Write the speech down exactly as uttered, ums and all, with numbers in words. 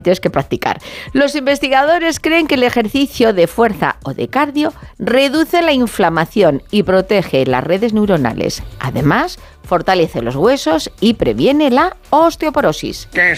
Tienes que practicar. Los investigadores creen que el ejercicio de fuerza o de cardio reduce la inflamación y protege las redes neuronales. Además, fortalece los huesos y previene la osteoporosis. ¿Qué